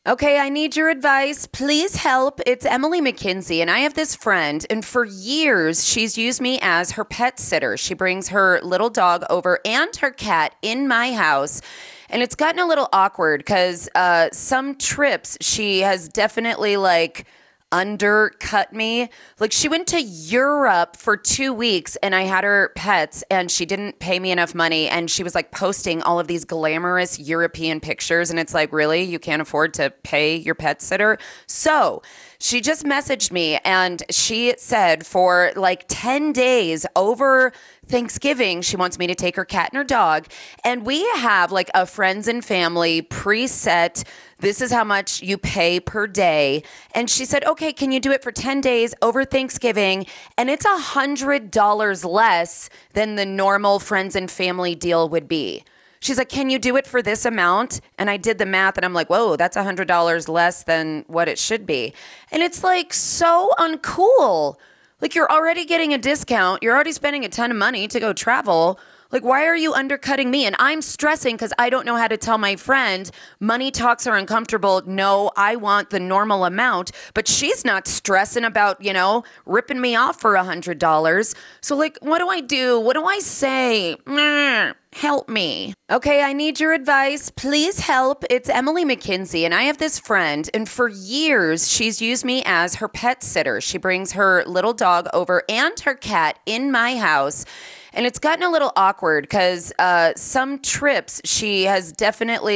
Okay, I need your advice. Please help. It's Emily McKinsey, and I have this friend, and for years, she's used me as her pet sitter. She brings her little dog over and her cat in my house. And it's gotten a little awkward because some trips she has definitely undercut me. Like she went to Europe for 2 weeks and I had her pets and she didn't pay me enough money and she was like posting all of these glamorous European pictures and it's like, really? You can't afford to pay your pet sitter? So she just messaged me and she said for like 10 days over Thanksgiving, she wants me to take her cat and her dog. And we have like a friends and family preset. This is how much you pay per day. And she said, okay, can you do it for 10 days over Thanksgiving? And it's $100 less than the normal friends and family deal would be. She's like, can you do it for this amount? And I did the math and I'm like, whoa, that's $100 less than what it should be. And it's like so uncool. Like you're already getting a discount. You're already spending a ton of money to go travel. Like, why are you undercutting me? And I'm stressing because I don't know how to tell my friend money talks are uncomfortable. No, I want the normal amount. But she's not stressing about, ripping me off for $100. So like, what do I do? What do I say? Help me. Okay, I need your advice. Please help. It's Emily McKinsey, and I have this friend, and for years, she's used me as her pet sitter. She brings her little dog over and her cat in my house. And it's gotten a little awkward because some trips she has definitely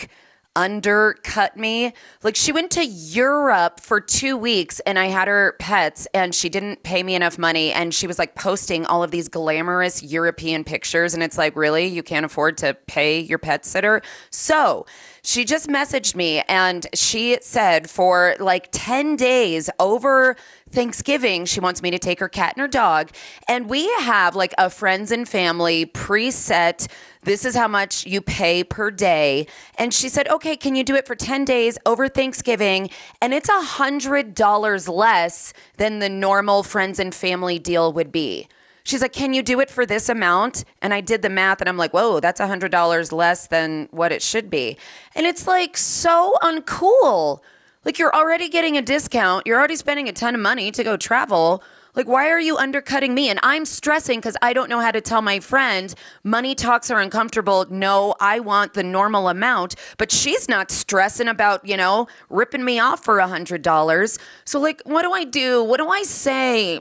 undercut me. Like she went to Europe for 2 weeks and I had her pets and she didn't pay me enough money. And she was like posting all of these glamorous European pictures. And it's like, really? You can't afford to pay your pet sitter? So she just messaged me and she said for like 10 days over Thanksgiving, she wants me to take her cat and her dog. And we have like a friends and family preset. This is how much you pay per day. And she said, okay, can you do it for 10 days over Thanksgiving? And it's $100 less than the normal friends and family deal would be. She's like, can you do it for this amount? And I did the math and I'm like, whoa, that's $100 less than what it should be. And it's like so uncool. Like you're already getting a discount. You're already spending a ton of money to go travel. Like, why are you undercutting me? And I'm stressing because I don't know how to tell my friend money talks are uncomfortable. No, I want the normal amount. But she's not stressing about, ripping me off for $100. So like, what do I do? What do I say?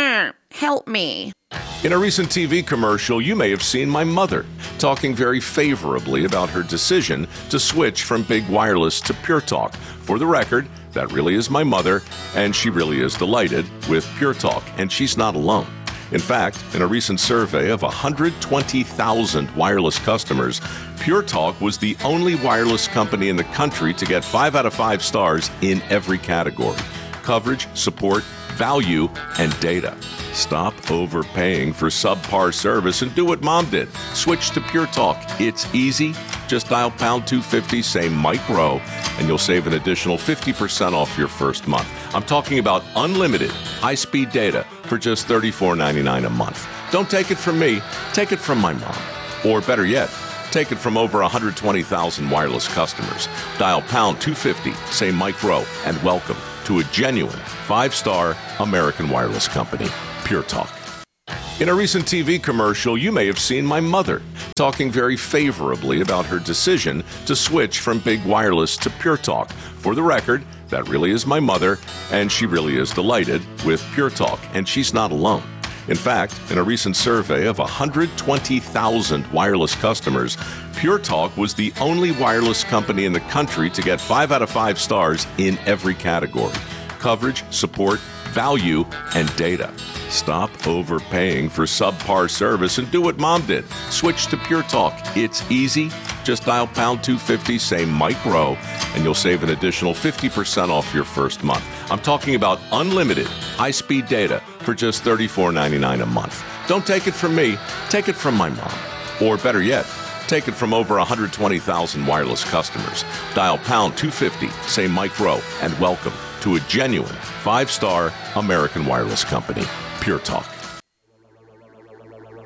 Help me. In a recent TV commercial, you may have seen my mother talking very favorably about her decision to switch from Big Wireless to Pure Talk. For the record, that really is my mother, and she really is delighted with Pure Talk, and she's not alone. In fact, in a recent survey of 120,000 wireless customers, Pure Talk was the only wireless company in the country to get 5 out of 5 stars in every category: coverage, support, value, and data. Stop overpaying for subpar service and do what Mom did. Switch to Pure Talk. It's easy. Just dial pound 250, say Mike Rowe, and you'll save an additional 50% off your first month. I'm talking about unlimited high-speed data for just $34.99 a month. Don't take it from me. Take it from my mom. Or better yet, take it from over 120,000 wireless customers. Dial pound 250, say Mike Rowe, and welcome to a genuine 5-star American wireless company, Pure Talk. In a recent TV commercial, you may have seen my mother talking very favorably about her decision to switch from Big Wireless to Pure Talk. For the record, that really is my mother, and she really is delighted with Pure Talk, and she's not alone. In fact, in a recent survey of 120,000 wireless customers, Pure Talk was the only wireless company in the country to get 5 out of 5 stars in every category: coverage, support, value, and data. Stop overpaying for subpar service and do what Mom did. Switch to Pure Talk. It's easy. Just dial pound 250, say Mike Rowe, and you'll save an additional 50% off your first month. I'm talking about unlimited high-speed data for just $34.99 a month. Don't take it from me. Take it from my mom. Or better yet, take it from over 120,000 wireless customers. Dial pound 250, say Mike Rowe, and welcome to a genuine 5-star American wireless company, Pure Talk.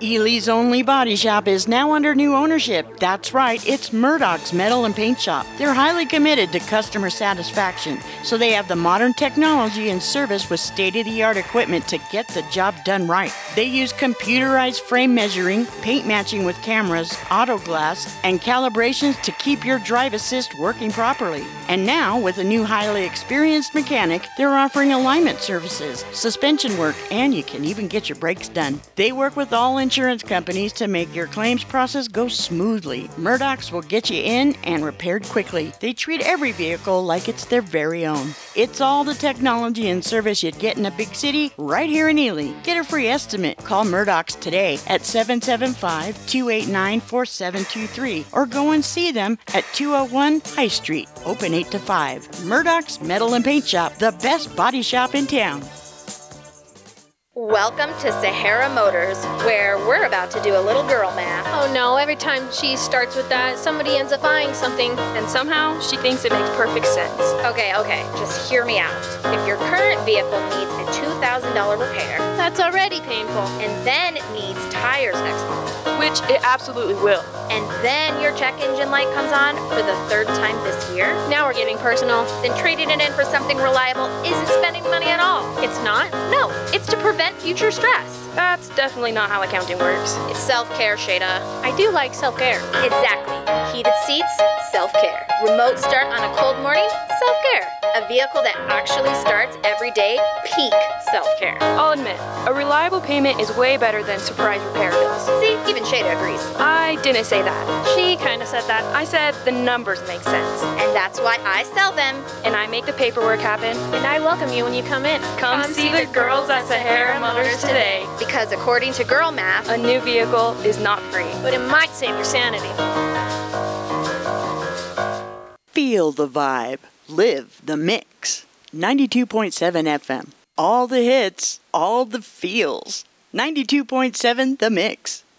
Ely's only body shop is now under new ownership. That's right, it's Murdoch's Metal and Paint Shop. They're highly committed to customer satisfaction, so they have the modern technology and service with state-of-the-art equipment to get the job done right. They use computerized frame measuring, paint matching with cameras, auto glass, and calibrations to keep your drive assist working properly. And now, with a new highly experienced mechanic, they're offering alignment services, suspension work, and you can even get your brakes done. They work with all insurance companies to make your claims process go smoothly. Murdoch's will get you in and repaired quickly. They treat every vehicle like it's their very own. It's all the technology and service you'd get in a big city right here in Ely. Get a free estimate. Call Murdoch's today at 775-289-4723 or go and see them at 201 High Street, open 8 to 5. Murdoch's Metal and Paint Shop, the best body shop in town. Welcome to Sahara Motors, where we're about to do a little girl math. Oh no, every time she starts with that, somebody ends up buying something. And somehow, she thinks it makes perfect sense. Okay, just hear me out. If your current vehicle needs a $2,000 repair, That's already painful. and then it needs tires next month, Which it absolutely will. and then your check engine light comes on for the third time this year, Now we're getting personal. then trading it in for something reliable isn't spending money at all. It's not? No, it's to prevent future stress. That's definitely not how accounting works. It's self-care, Shada. I do like self-care. Exactly. Heated seats, self-care. Remote start on a cold morning, self-care. A vehicle that actually starts every day, peak self-care. I'll admit, a reliable payment is way better than surprise repair bills. See, even Shada agrees. I didn't say that. She kind of said that. I said the numbers make sense. And that's why I sell them. And I make the paperwork happen. And I welcome you when you come in. Come see the girls at Sahara Motors today. Because according to girl math, A new vehicle is not free. But it might save your sanity. Feel the vibe. Live the mix. 92.7 FM. All the hits, all the feels. 92.7 The Mix.